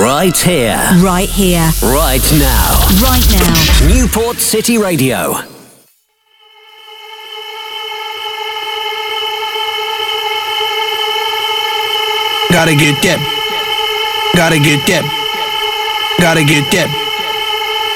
Right here. Right here. Right now. Right now. Newport City Radio. Gotta get that. Gotta get that. Gotta get that.